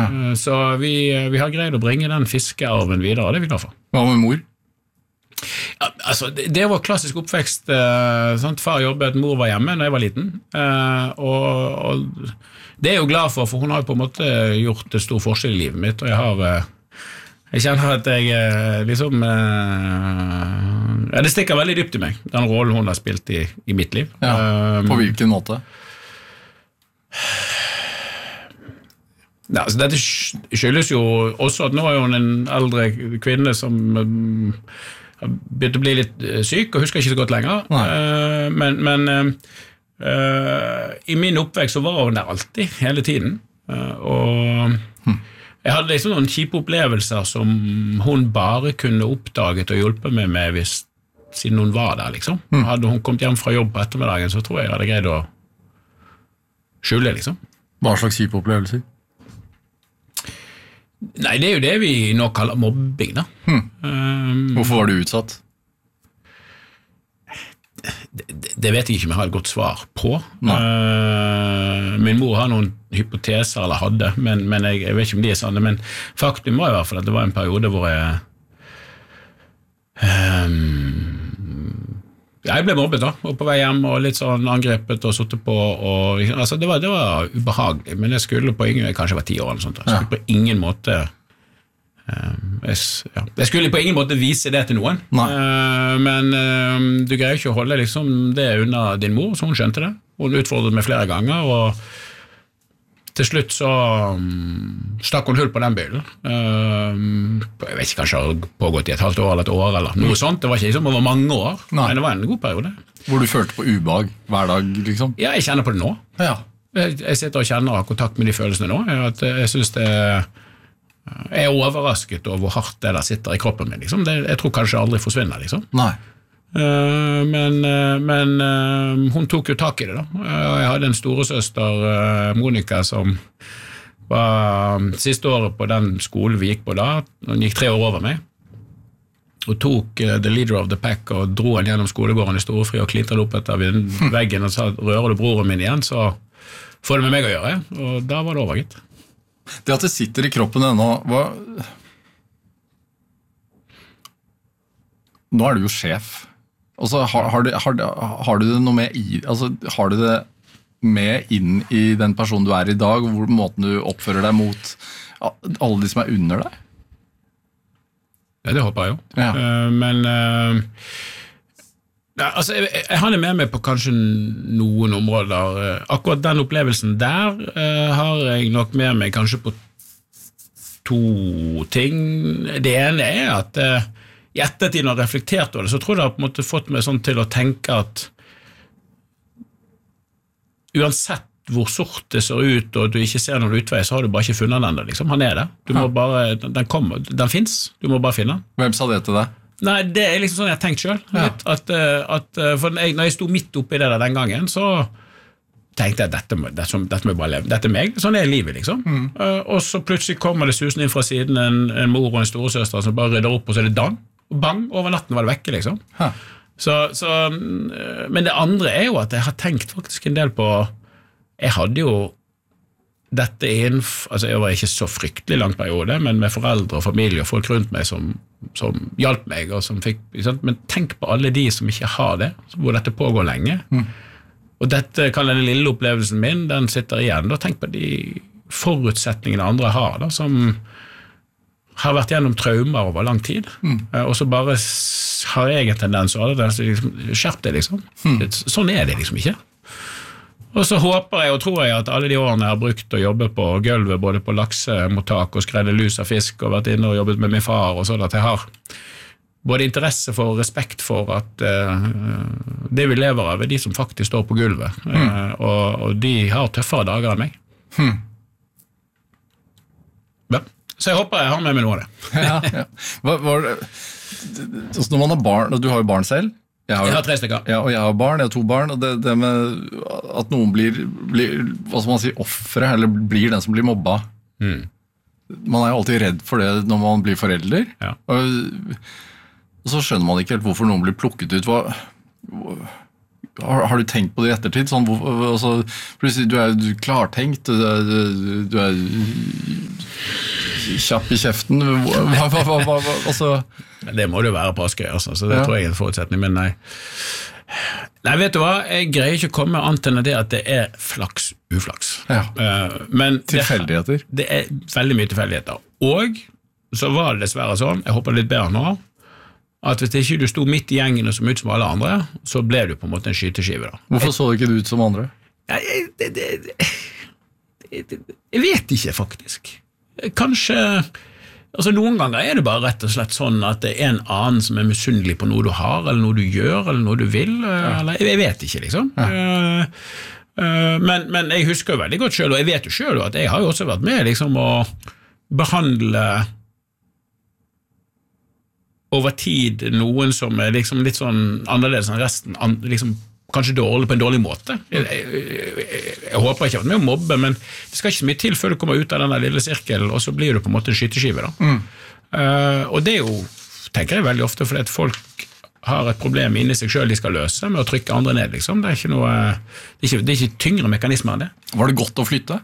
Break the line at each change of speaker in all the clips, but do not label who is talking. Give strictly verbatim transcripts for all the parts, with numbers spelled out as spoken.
Så vi, vi har greid å bringe den fiskearven videre, og det er vi glad for.
Hva med mor?
Ja, altså, det, det var klassisk oppvekst. Eh, sant? Far jobbet, mor var hjemme når jeg var liten. Eh, og, og det er jeg jo glad for, for hun har jo på en måte gjort en stor forskjell i livet mitt, og jeg har... Eh, Jeg kjenner at jeg liksom ja, det stikker veldig dypt i meg, den rollen hun har spilt i, i mitt liv.
Ja, på hvilken måte?
Ja, altså dette skyldes jo også at nå er hun en eldre kvinne som um, begynte å bli litt syk, og husker ikke så godt lenger. Uh, men men uh, i min oppvekst så var hun der alltid, hele tiden. Uh, og... Hm. Jeg hadde liksom noen kjipe opplevelser som hun bare kunne oppdaget og hjulpet meg med hvis, siden hun var der, liksom. Mm. Hadde hun kommet hjem fra jobb på ettermiddagen, så tror jeg jeg hadde greid å skjule, liksom.
Hva slags kjipe opplevelser?
Nei, det er jo det vi nå kaller mobbing, da.
Mm.
Um,
Hvorfor var du utsatt?
Det, det vet jeg ikke om jeg har et godt svar på. Uh, min mor har noen hypoteser, eller hadde, men, men jeg, jeg vet ikke om de er sanne, men faktum var i hvert fall at det var en periode hvor jeg um, jeg ble mobbet da, og på vei hjem og litt sånn angrepet og suttet på, og, altså det var, det var ubehagelig, men jeg skulle på ingen, kanskje jeg var ti år eller sånt, jeg skulle på ingen måte Jeg, ja. jeg skulle på ingen måte vise det til noen, uh, men uh, du greier ikke å holde liksom, det unna din mor, så hun skjønte det. Hun utfordret meg flere ganger, og til slutt så um, stakk hun hull på den byllen. Uh, jeg vet ikke, kanskje det har pågått i et halvt år eller et år, eller noe mm. sånt. Det var ikke liksom over mange år, Nei. men det var en god periode.
Hvor du følte på ubehag hver dag, liksom?
Ja, jeg kjenner på det nå.
Ja.
Jeg, jeg sitter og kjenner og har kontakt med de følelsene nå. Jeg, at jeg synes det Jeg er overrasket over hvor hardt det der sitter i kroppen min, liksom. det, jeg tror kanskje aldri forsvinner, liksom.
Nei.
Uh, men, uh, men uh, hun tok jo tak i det da. Uh, jeg hadde en storesøster, uh, Monica, som var um, siste året på den skolen vi gikk på da. Hun gikk tre år over meg, og tok uh, the leader of the pack og dro han gjennom skolegården i Storefri og klintret opp etter veggen og sa, rører du broren min igjen, så får det med meg å gjøre. Og da var det overgitt.
Det at det sitter i kroppen ennå, hva... Nå er du jo sjef. Altså, har, har, du, har, har du det noe med i, altså, har du det med inn i den personen du er i dag, hvor måten du oppfører deg mot alle de som er under deg?
Ja, det håper jeg jo.
Ja.
Uh, men... Uh, Ja, altså, jeg, jeg har det med meg på kanskje noen områder. Akkurat den opplevelsen der uh, har jeg nok med meg kanskje på to ting. Det ene er at uh, i ettertid når jeg har reflektert over det, så tror jeg det har på en måte fått meg sånn til å tenke at uansett hvor sort det ser ut, og du ikke ser noen utvei, så har du bare ikke funnet den der, liksom. Han er der. Du må bare, den kommer, den finnes. Du må bare finne den.
Hvem sa det til deg?
Nei, det er liksom sånn jeg har tenkt selv. Ja. At, at, for jeg, når jeg sto midt oppe i det der den gangen, så tenkte jeg, dette må, dette, dette må jeg bare leve. Dette er meg, sånn er livet, liksom. Mm. Uh, og så plutselig kommer det susen inn fra siden en, en mor og en storesøster som bare rydder opp, og så er det dan. Og bang, over natten var det vekke, liksom. Så, så, uh, men det andre er jo at jeg har tenkt faktisk en del på, jeg hadde jo dette inn, altså jeg var ikke så fryktelig lang periode, men med foreldre og familie og folk rundt meg som, som hjalp meg, og som fikk, men tenk på alle de som ikke har det, hvor dette pågår lenge. Mm. Og dette kan den lille opplevelsen min, den sitter igjen, da tenk på de forutsetningene andre har, da, som har vært gjennom traumer over lang tid, mm. og så bare har jeg en tendens, og det er liksom, skjerp det liksom. Mm. Sånn er det liksom ikke. Og så håper jeg og tror jeg at alle de årene jeg har brukt å jobbe på gulvet, både på laksemottak og skredde lus av fisk, og vært inne og jobbet med min far, og sånn at jeg har både interesse for og respekt for at uh, det vi lever av er de som faktisk står på gulvet, mm. uh, og, og de har tøffere dager enn meg. Mm. Ja. Så jeg håper jeg har med meg noe av det.
ja, ja. Hva, hva, altså når man har barn, og du har jo barn selv, Jeg har,
jeg har tre stykker.
Ja, og jeg har barn, jeg har to barn, og det, det med at noen blir, blir hva skal man si, offre, eller blir den som blir mobba. Mm. Man er jo alltid redd for det når man blir forelder. Ja. Og, og så skjønner man ikke helt hvorfor noen blir plukket ut. Hva, har, har du tenkt på det i ettertid? Sånn, hvor, altså, du er jo klartenkt, du er, du er kjapp i kjeften. Hva, hva, hva, hva, hva, altså...
Det må det jo være på Askøy, altså, så det ja. tror jeg er en forutsetning, men nei. Nei, vet du hva? Jeg greier ikke å komme annet enn det at det er flaks, uflaks. Ja. Uh, men
tilfeldigheter?
Det, det er veldig mye tilfeldigheter. Og så var det dessverre sånn, jeg håper det litt bedre nå, at hvis ikke du sto midt i gjengen og så ut som alle andre, så ble du på en måte en skyteskive da.
Hvorfor så ikke du ut som andre?
Jeg, det, det, det, det, jeg vet ikke faktisk. Kanskje, altså noen ganger er det bare rett og slett sånn at det er en annen som er misunnelig på noe du har, eller noe du gjør, eller noe du vil, eller jeg vet ikke liksom. Ja. Men, men jeg husker jo veldig godt selv, og jeg vet jo selv at jeg har jo også vært med liksom å behandle over tid noen som er liksom litt sånn annerledes enn resten, liksom kanskje dårlig på en dårlig måte. Jeg, jeg, jeg, jeg håper ikke at med å mobbe, men det skal ikke så mye til før du kommer ut av denne lille sirkelen, og så blir du på en måte en skyteskive da. Mm. Uh, og det er jo, tenker jeg veldig ofte, fordi at folk har et problem inni seg selv de skal løse med å trykke andre ned, liksom. Det er ikke noe, det er ikke, det er ikke tyngre mekanismer enn det.
Var det godt å flytte?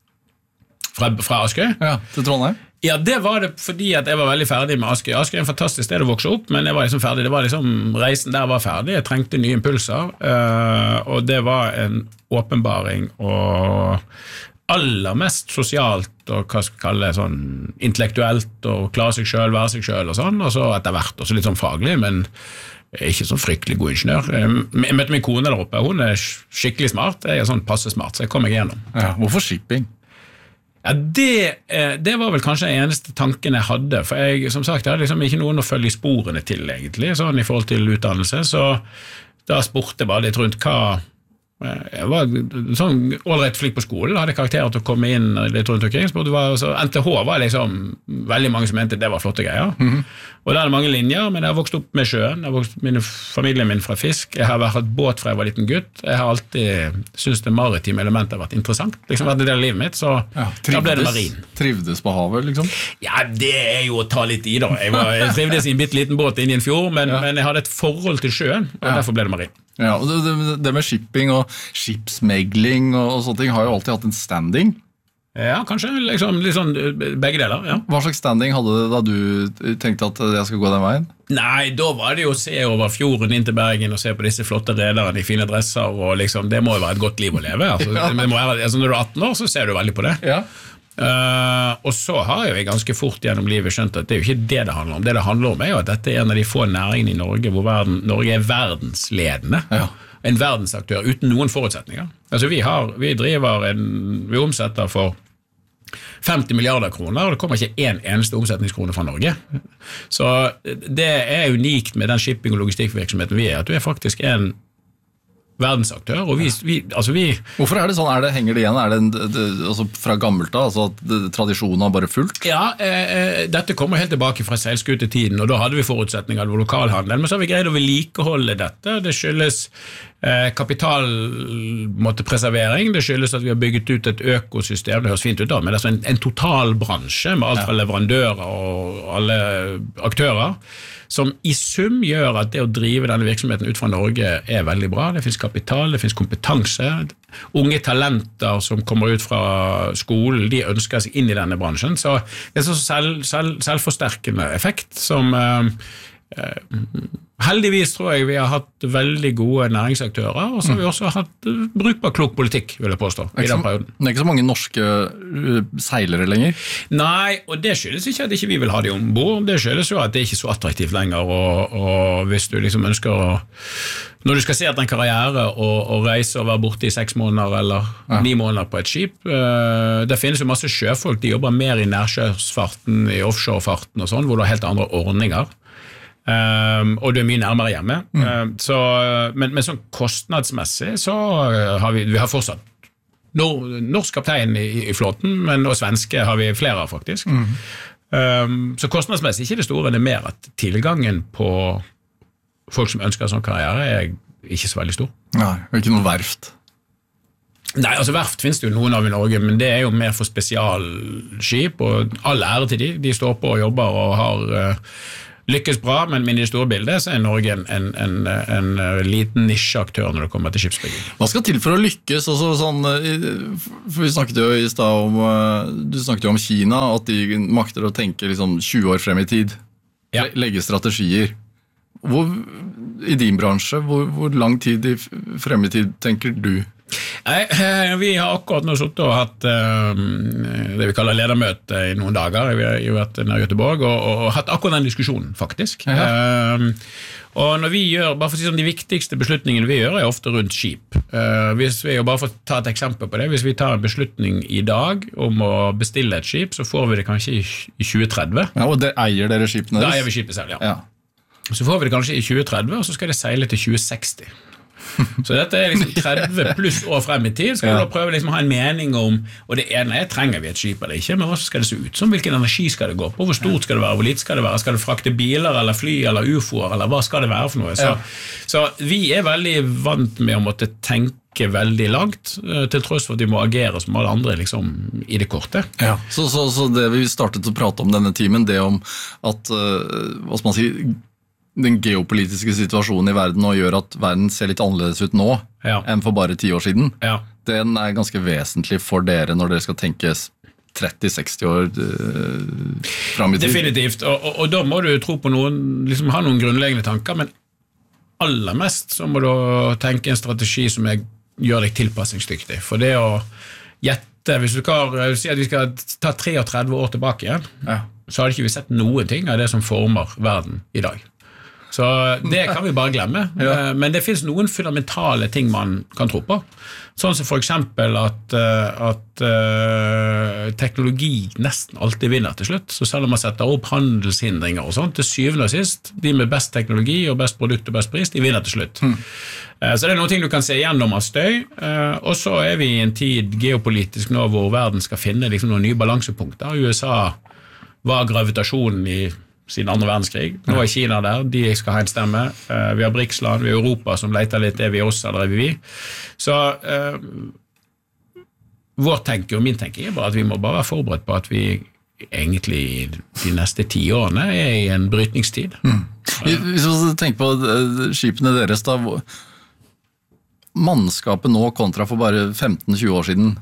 Fra, fra Askøy?
Ja, til Trondheim?
Ja, det var det fordi at jeg var veldig ferdig med Askøy. Askøy er en fantastisk sted å vokse opp, men jeg var liksom ferdig. Det var liksom, reisen der var ferdig, jeg trengte nye impulser, og det var en åpenbaring, og aller mest sosialt, og hva skal jeg kalle det, sånn intellektuelt, og klare seg selv, være seg selv og sånn, og så etter hvert også litt sånn faglig, men ikke sånn fryktelig god ingeniør. Jeg møtte min kone der oppe, hun er skikkelig smart, jeg er sånn passe smart, så jeg kom meg igjennom.
Ja, hvorfor shipping?
Ja, det, det var vel kanskje den eneste tanken jeg hadde, for jeg, som sagt, jeg hadde liksom ikke noen å følge sporene til egentlig, sånn i forhold til utdannelse, så da spurte jeg bare litt rundt hva, jeg var sånn allreit flink på skolen, hadde karakterer til å komme inn litt rundt omkring, spurte hva, så N T H var liksom veldig mange som mente det var flotte greier, mm-hmm. og der er det mange linjer, men jeg har vokst opp med sjøen, jeg har vokst min familien min fra fisk, jeg har vært båt fra jeg var liten gutt, jeg har alltid syntes det maritime elementet har vært interessant, liksom vært en del av livet mitt, så ja, trivdes, da ble det marin.
Trivdes på havet, liksom?
Ja, det er jo å ta litt i da, jeg, var, jeg trivdes i en bitte liten båt inn i en fjord, men, ja. men jeg hadde et forhold til sjøen, og ja. derfor ble det marin.
Ja, og det, det med shipping og skipsmegling og, og sånne ting har jo alltid hatt en standing.
Ja, kanskje liksom, litt sånn begge deler, ja.
Hva slags standing hadde det da du tenkte at jeg skal gå den veien?
Nei, da var det jo å se over fjorden inn til Bergen og se på disse flotte rederne i fine dresser, og liksom, det må jo være et godt liv å leve. Altså, ja. det må være, altså, når du er atten år, så ser du veldig på det. Ja. Uh, og så har jeg ganske fort gjennom livet skjønt at det er jo ikke det det handler om. Det det handler om er jo at dette er en av de få næringene i Norge hvor verden, Norge er verdensledende. Ja. En verdensaktør uten noen forutsetninger. Altså vi, har, vi driver en, vi omsetter for femti milliarder kroner, og det kommer ikke en eneste omsetningskrone fra Norge. Så det er unikt med den shipping- og logistikkvirksomheten vi er, at du er faktisk en verdensaktør, og vi, vi, altså vi...
Hvorfor er det sånn? Er det, henger det igjen? Er det, en, det altså fra gammelt da, altså at det, tradisjonen har bare fulgt?
Ja, eh, dette kommer helt tilbake fra seilskutetiden, og da hadde vi forutsetninger av lokalhandel, men så har vi greid å vedlikeholde dette. Det skyldes eh, kapitalpreservering, det skyldes at vi har bygget ut et økosystem, det høres fint ut da, men det er altså en, en total bransje med alt fra leverandører og alle aktører, som i sum gjør at det å drive denne virksomheten ut fra Norge er veldig bra. Det finnes kapital, det finnes kompetanse. Unge talenter som kommer ut fra skolen, de ønsker seg inn i denne bransjen. Så det er så selv, selv, selvforsterkende effekt som eh, heldigvis tror jeg vi har hatt veldig gode næringsaktører, og så har vi også hatt brukbar klok politikk, vil jeg påstå, i den perioden.
Det er ikke så mange norske seilere lenger?
Nei, og det skyldes ikke at ikke vi vil ha de ombord, det skyldes jo at det ikke er så attraktivt lenger, og, og hvis du liksom ønsker å, når du skal se etter en karriere og, og reise og være borte i seks måneder eller ja. ni måneder på et skip, uh, det finnes jo masse sjøfolk, de jobber mer i nærsjøsfarten, i offshorefarten og sånn, hvor du har helt andre ordninger. Um, og du er mye nærmere hjemme mm. um, så, men, men sånn kostnadsmessig så har vi, vi har fortsatt nor, norsk kaptein i, i flåten, men og svenske har vi flere faktisk mm. um, så kostnadsmessig ikke det store, det er mer at tilgangen på folk som ønsker sånn karriere er ikke så veldig stor.
Nei, ikke noe verft.
Nei, altså verft finnes det jo noen av i Norge, men det er jo mer for spesialskip, og all ære til de, de står på og jobber og har uh, lykkes bra, men i det store bildet så er Norge en, en, en, en liten nisjeaktør når det kommer til skipsbygging.
Hva skal til for å lykkes? Også sånn, for vi snakket jo i sted om, du snakket jo om Kina, at de makter å tenke liksom tjue år frem i tid, ja. Legge strategier. Hvor, i din bransje, hvor, hvor lang tid i frem i tid tenker du?
Nei, vi har akkurat nå suttet og hatt uh, det vi kaller ledermøte i noen dager. Vi har jo vært nær Göteborg og, og, og hatt akkurat den diskusjonen, faktisk. Ja. Uh, og når vi gjør, bare for å si sånn, de viktigste beslutningene vi gjør er ofte rundt skip. Uh, hvis vi, og bare for å ta et eksempel på det, hvis vi tar en beslutning i dag om å bestille et skip, så får vi det kanskje i, i tjue tretti.
Ja, og det eier dere skipene deres?
Da eier vi skipet selv, ja.
ja.
Så får vi det kanskje i tjue tretti, og så skal det seile til tjue seksti. Så dette er liksom tretti pluss år frem i tid. Skal vi da prøve liksom å ha en mening om, og det ene er, trenger vi et skip eller ikke, men hva skal det se ut som, hvilken energi skal det gå på, hvor stort skal det være, hvor lite skal det være, skal det frakte biler eller fly eller ufoer, eller hva skal det være for noe? Så, ja. så vi er veldig vant med å måtte tenke veldig langt, til tross for at vi må agere som alle andre liksom, i det korte.
Ja. Så, så, så det vi startet å prate om denne timen, det om at, uh, hva skal man si, den geopolitiske situasjonen i verden og gjør at verden ser litt annerledes ut nå ja. Enn for bare ti år siden.
Ja.
Den er ganske vesentlig for dere når dere skal tenkes tretti seksti år uh, frem i tid.
Definitivt, og, og, og da må du tro på noen, liksom ha noen grunnleggende tanker, men aller mest så må du tenke en strategi som er, gjør deg tilpassingsdyktig. For det å gjette, hvis du kan si at vi skal ta treogtretti år tilbake igjen, ja. Så hadde ikke vi sett noen ting av det som former verden i dag. Så det kan vi bare glemme, ja. Men det finnes noen fundamentale ting man kan tro på. Sånn som for eksempel at, at uh, teknologi nesten alltid vinner til slutt. Så selv om man setter opp handelshindringer og sånt, til syvende og sist, de med best teknologi og best produkt og best pris, de vinner til slutt. Mm. Uh, så det er noen ting du kan se gjennom av støy, uh, og så er vi i en tid geopolitisk nå hvor verden skal finne liksom, noen nye balansepunkter. U S A var gravitasjonen i siden andre verdenskrig. Nå er Kina der, de skal ha en stemme. Uh, vi har BRICS-land, vi har Europa som leter litt, er vi oss eller er vi vi? Så uh, vår tenke og min tenke er bare at vi må bare være forberedt på at vi egentlig de neste ti årene er i en brytningstid. Mm.
Hvis vi tenker på skipene deres da, mannskapet nå kontra for bare femten til tjue år siden,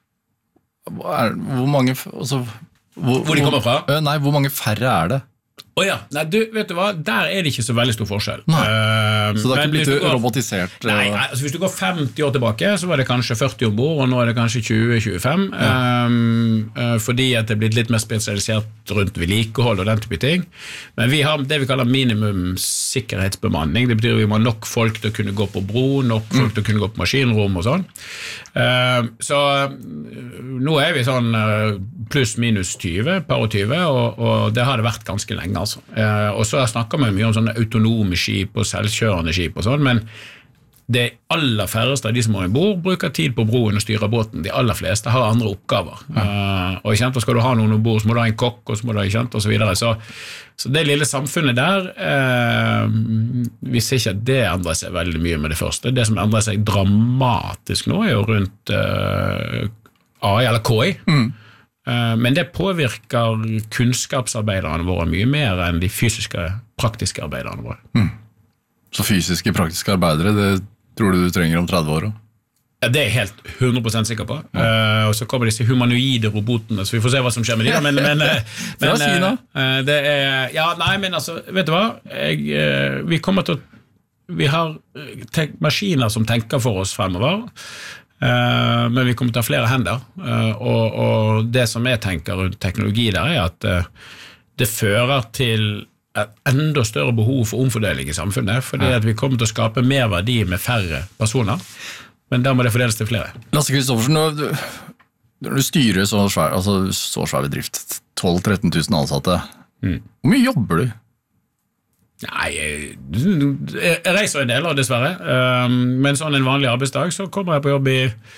er, hvor mange altså, hvor,
hvor de kommer fra?
Nei, hvor mange færre er det?
Å oh ja, nei, du, vet du hva, der er det ikke så veldig stor forskjell.
Nei, uh, så det er ikke blitt går, robotisert?
Nei, nei, altså hvis du går femti år tilbake, så var det kanskje førti ombord, og nå er det kanskje tjue til tjuefem, ja. um, uh, fordi at det er blitt litt mer spesialisert rundt vedlikehold og den type ting. Men vi har det vi kaller minimum sikkerhetsbemanning, det betyr at vi må ha nok folk til å kunne gå på bro, nok folk mm. til å kunne gå på maskinrom og sånn. Uh, så uh, nå er vi sånn uh, pluss minus tjue, par og tjue, og, og det har det vært ganske lenge. Altså. Eh, og så snakker vi mye om sånne autonome skip og selvkjørende skip og sånn, men det aller færreste av de som er i bord bruker tid på broen og styrer båten. De aller fleste har andre oppgaver. Ja. Eh, og kjent, skal du ha noen ombord, så må du ha en kokk, og så må du ha kjent, og så videre. Så, så det lille samfunnet der, eh, vi ser ikke at det endrer seg veldig mye med det første. Det som endrer seg dramatisk nå er jo rundt eh, A I eller K I. Mm. Men det påvirker kunnskapsarbeiderne våre mye mer enn de fysiske, praktiske arbeiderne våre. Mm.
Så fysiske, praktiske arbeidere, det tror du du trenger om tretti år?
Ja, det er jeg helt hundre prosent sikker på. Ja. Uh, og så kommer disse humanoide robotene, så vi får se hva som skjer med de. Men, men, men uh, det er, ja, nei, men altså, vet du hva? Jeg, uh, vi kommer til å, vi har te- maskiner som tenker for oss fremover, Uh, men vi kommer til å ha flere hender, uh, og, og det som jeg tenker rundt teknologi der er at uh, det fører til et enda større behov for omfordeling i samfunnet, fordi at vi kommer til å skape mer verdi med færre personer, men da må det fordeles til flere.
Lasse Kristoffersen, når du, når du styrer så svær, altså så svær bedrift, tolv til tretten tusen ansatte, mm. hvor mye jobber du?
Nei, jeg, jeg reiser en del av dessverre, um, men sånn en vanlig arbeidsdag så kommer jeg på jobb i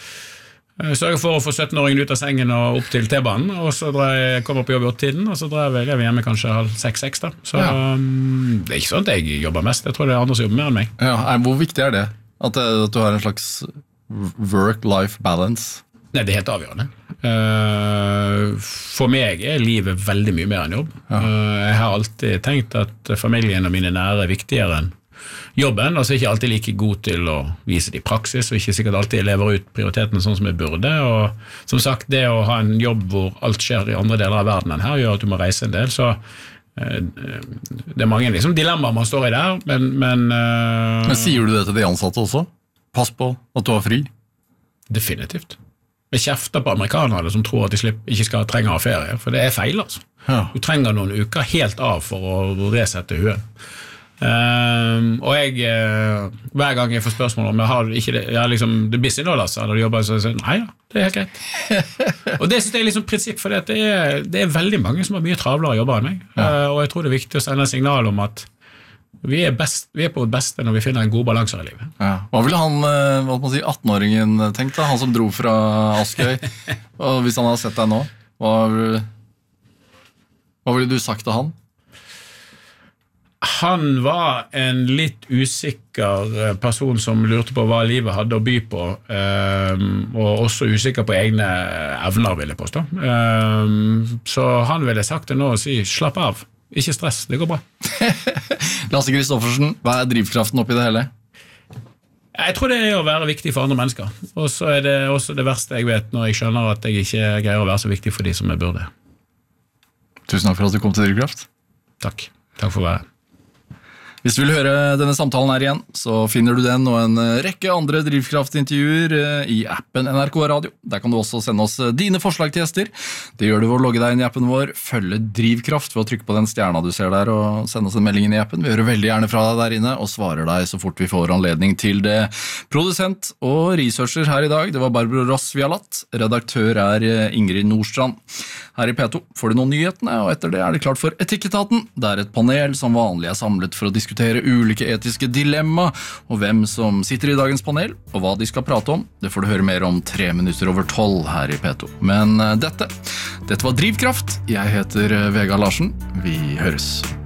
uh, sørger for å få sytten-åringen ut av sengen og opp til T-banen, og så drar jeg, kommer jeg på jobb i åtte-tiden, og så drar jeg hjemme kanskje halv seks-seks da. Så ja. um, det er ikke sånn at jeg jobber mest, jeg tror det er andre som jobber mer enn meg.
Ja, hvor viktig er det? At, det, at du har en slags work-life balance?
Nei, det er helt avgjørende. For meg er livet veldig mye mer enn jobb. Ja. Jeg har alltid tenkt at familien og mine nære er viktigere enn jobben, og så er jeg ikke alltid like god til å vise det i praksis, og ikke sikkert alltid lever ut prioritetene sånn som jeg burde, og som sagt, det å ha en jobb hvor alt skjer i andre deler av verden enn her, gjør at du må reise en del, så det er mange liksom, dilemmaer man står i der, men men, uh,
men sier du det til de ansatte også? Pass på at du har fri?
Definitivt. Jeg kjefter på amerikanere som tror at de slipper, ikke skal trenge å ha ferie, for det er feil altså. Ja. Du trenger noen uker helt av for å resette huet. Um, og jeg uh, hver gang jeg får spørsmål om jeg har ikke det, jeg har liksom det busy nå, Lasse, når du jobber, så sier jeg, nei da, det er helt greit. Og det synes jeg er liksom prinsipp, for det er, det er veldig mange som har mye travlere jobber enn meg, ja. uh, og jeg tror det er viktig å sende en signal om at vi er, best, vi er på vårt beste når vi finner en god balanse i livet.
Ja. Hva ville han, hva man si, atten-åringen tenkt da, han som dro fra Askøy, og hvis han hadde sett deg nå, hva, hva ville du sagt til han?
Han var en litt usikker person som lurte på hva livet hadde å by på, og også usikker på egne evner, vil jeg påstå. Så han ville sagt det nå og si, slapp av, ikke stress, det går bra.
Lasse Kristoffersen, hva er drivkraften oppi det hele?
Jeg tror det er å være viktig for andre mennesker, og så er det også det verste jeg vet når jeg skjønner at jeg ikke greier å være så viktig for de som jeg burde.
Tusen takk for at du kom til Drivkraft.
Takk, takk for å være her.
Hvis du vil høre denne samtalen her igjen, så finner du den og en rekke andre drivkraftintervjuer i appen N R K Radio. Der kan du også sende oss dine forslag til gjester. Det gjør du ved å logge deg inn i appen vår, følge Drivkraft ved å trykke på den stjerna du ser der og sende oss en melding inn i appen. Vi hører veldig gjerne fra deg der inne og svarer deg så fort vi får anledning til det. Produsent og researcher her i dag, det var Barbro Ross Vialat. Redaktør er Ingrid Nordstrand. Her i P to får du noen nyhetene, og etter det er det klart for Etikketaten. Det er et panel som vanlig er samlet for å diskutere ulike etiske dilemma, og hvem som sitter i dagens panel, og hva de skal prate om. Det får du høre mer om tre minutter over tolv her i P to. Men dette, dette var Drivkraft. Jeg heter Vegard Larsen. Vi høres.